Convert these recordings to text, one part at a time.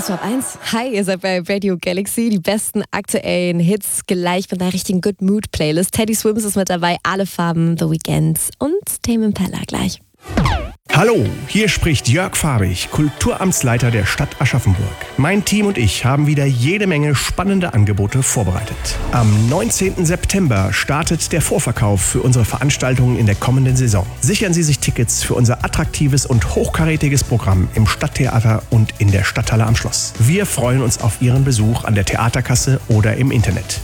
Bist du ab 1? Hi, ihr seid bei Radio Galaxy. Die besten aktuellen Hits gleich mit einer richtigen Good Mood Playlist. Teddy Swims ist mit dabei, Alle Farben, The Weeknd und Tame Impala gleich. Hallo, hier spricht Jörg Farbig, Kulturamtsleiter der Stadt Aschaffenburg. Mein Team und ich haben wieder jede Menge spannende Angebote vorbereitet. Am 19. September startet der Vorverkauf für unsere Veranstaltungen in der kommenden Saison. Sichern Sie sich Tickets für unser attraktives und hochkarätiges Programm im Stadttheater und in der Stadthalle am Schloss. Wir freuen uns auf Ihren Besuch an der Theaterkasse oder im Internet.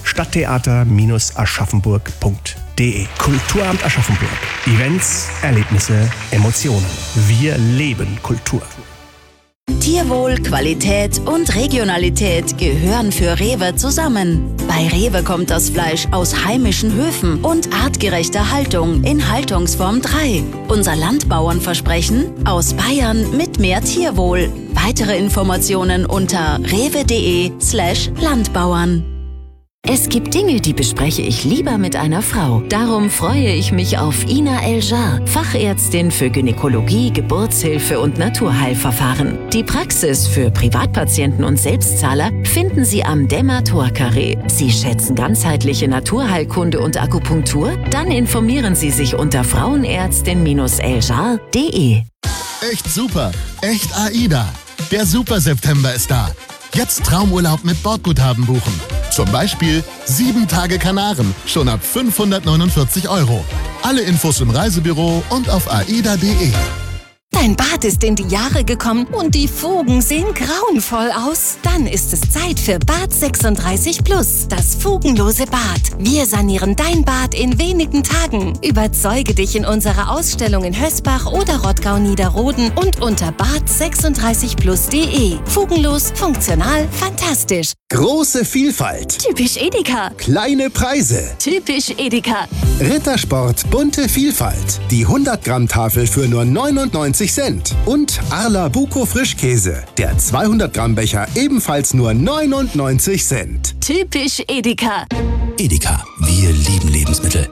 Stadttheater-aschaffenburg.de. Kulturamt Aschaffenburg. Events, Erlebnisse, Emotionen. Wir leben Kultur. Tierwohl, Qualität und Regionalität gehören für Rewe zusammen. Bei Rewe kommt das Fleisch aus heimischen Höfen und artgerechter Haltung in Haltungsform 3. Unser Landbauernversprechen: aus Bayern mit mehr Tierwohl. Weitere Informationen unter rewe.de/Landbauern. Es gibt Dinge, die bespreche ich lieber mit einer Frau. Darum freue ich mich auf Ina El-Jar, Fachärztin für Gynäkologie, Geburtshilfe und Naturheilverfahren. Die Praxis für Privatpatienten und Selbstzahler finden Sie am Dämmer-Tor-Carré. Sie schätzen ganzheitliche Naturheilkunde und Akupunktur? Dann informieren Sie sich unter frauenärztin-eljar.de. Echt super, echt AIDA. Der Super September ist da. Jetzt Traumurlaub mit Bordguthaben buchen. Zum Beispiel 7 Tage Kanaren, schon ab 549 €. Alle Infos im Reisebüro und auf aida.de. Dein Bad ist in die Jahre gekommen und die Fugen sehen grauenvoll aus? Dann ist es Zeit für Bad 36 Plus, das fugenlose Bad. Wir sanieren dein Bad in wenigen Tagen. Überzeuge dich in unserer Ausstellung in Hösbach oder Rottgau-Niederroden und unter bad36plus.de. Fugenlos, funktional, fantastisch. Große Vielfalt. Typisch Edeka. Kleine Preise. Typisch Edeka. Rittersport bunte Vielfalt. Die 100-Gramm-Tafel für nur 99 Cent. Und Arla Buko Frischkäse. Der 200-Gramm-Becher ebenfalls nur 99 Cent. Typisch Edeka. Edeka, wir lieben Lebensmittel.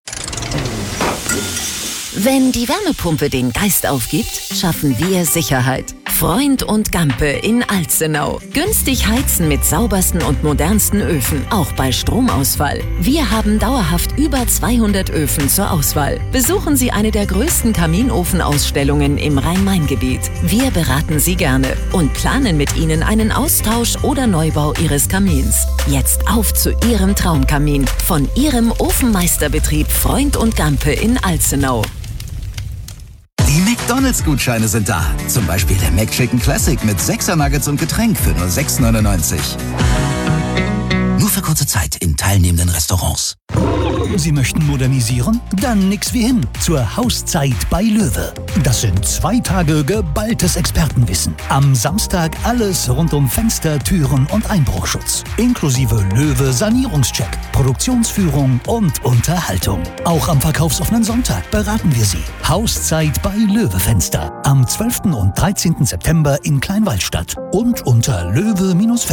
Wenn die Wärmepumpe den Geist aufgibt, schaffen wir Sicherheit. Freund und Gampe in Alzenau. Günstig heizen mit saubersten und modernsten Öfen, auch bei Stromausfall. Wir haben dauerhaft über 200 Öfen zur Auswahl. Besuchen Sie eine der größten Kaminofenausstellungen im Rhein-Main-Gebiet. Wir beraten Sie gerne und planen mit Ihnen einen Austausch oder Neubau Ihres Kamins. Jetzt auf zu Ihrem Traumkamin von Ihrem Ofenmeisterbetrieb Freund und Gampe in Alzenau. Die McDonalds-Gutscheine sind da. Zum Beispiel der McChicken Classic mit 6er Nuggets und Getränk für nur 6,99 €. Nur für kurze Zeit in teilnehmenden Restaurants. Sie möchten modernisieren? Dann nix wie hin zur Hauszeit bei Löwe. Das sind 2 Tage geballtes Expertenwissen. Am Samstag alles rund um Fenster, Türen und Einbruchschutz. Inklusive Löwe Sanierungscheck, Produktionsführung und Unterhaltung. Auch am verkaufsoffenen Sonntag beraten wir Sie. Hauszeit bei Löwe Fenster. Am 12. und 13. September in Kleinwaldstadt und unter löwe-fenster.de.